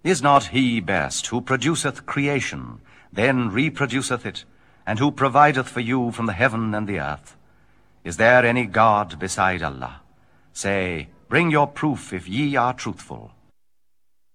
Is not he best who produceth creation, then reproduceth it, and who provideth for you from the heaven and the earth? Is there any God beside Allah? Say, bring your proof if ye are truthful.